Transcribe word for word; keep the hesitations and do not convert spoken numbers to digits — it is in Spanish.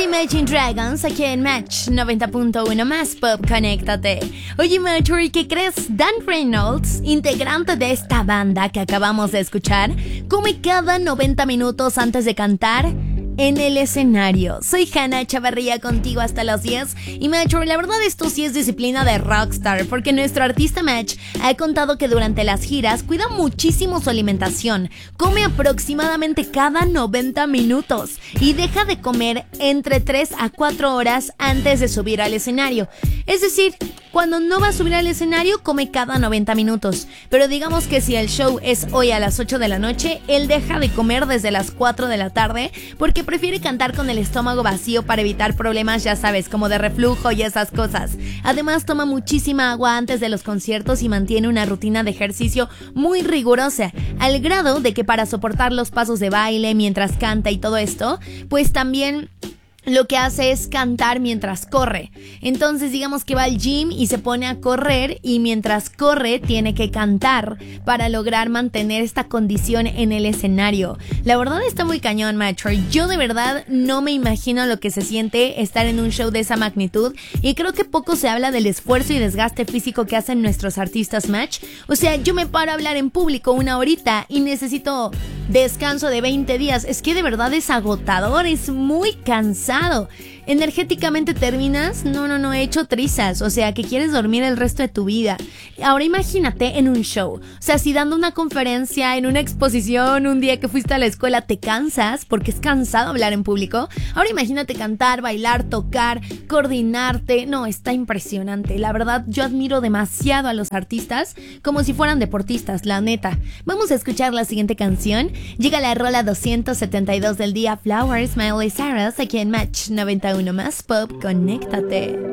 Imagine Dragons aquí en Match noventa punto uno más Pop, conéctate. Oye, Match, ¿qué crees? Dan Reynolds, integrante de esta banda que acabamos de escuchar, come cada noventa minutos antes de cantar en el escenario. Soy Hannah Chavarría contigo hasta las diez. Y Match, la verdad esto sí es disciplina de rockstar, porque nuestro artista Match ha contado que durante las giras cuida muchísimo su alimentación. Come aproximadamente cada noventa minutos y deja de comer entre tres a cuatro horas antes de subir al escenario. Es decir, cuando no va a subir al escenario, come cada noventa minutos. Pero digamos que si el show es hoy a las ocho de la noche, él deja de comer desde las cuatro de la tarde porque prefiere cantar con el estómago vacío para evitar problemas, ya sabes, como de reflujo y esas cosas. Además, toma muchísima agua antes de los conciertos y mantiene una rutina de ejercicio muy rigurosa, al grado de que para soportar los pasos de baile mientras canta y todo esto, pues también lo que hace es cantar mientras corre. Entonces digamos que va al gym y se pone a correr, y mientras corre tiene que cantar para lograr mantener esta condición en el escenario. La verdad está muy cañón, Match. Yo de verdad no me imagino lo que se siente estar en un show de esa magnitud, y creo que poco se habla del esfuerzo y desgaste físico que hacen nuestros artistas, Match. O sea, yo me paro a hablar en público una horita y necesito descanso de veinte días. Es que de verdad es agotador, es muy cansado. Energéticamente terminas, no, no, no, hecho trizas, o sea, que quieres dormir el resto de tu vida. Ahora imagínate en un show, o sea, si dando una conferencia, en una exposición, un día que fuiste a la escuela te cansas, porque es cansado hablar en público. Ahora imagínate cantar, bailar, tocar, coordinarte. No, está impresionante. La verdad, yo admiro demasiado a los artistas, como si fueran deportistas, la neta. Vamos a escuchar la siguiente canción. Llega la rola doscientos setenta y dos del día, Flowers, Miley Cyrus, aquí en Match noventa y uno más Pop, conéctate.